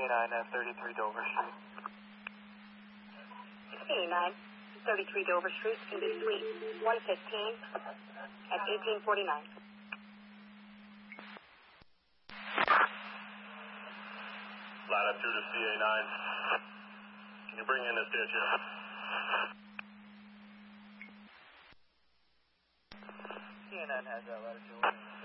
CA9 at 33 Dover Street. CA9, 33 Dover Street, can be suite 115 at 1849. Latitude to CA9. Can you bring in this ditch? CA9 has that latitude.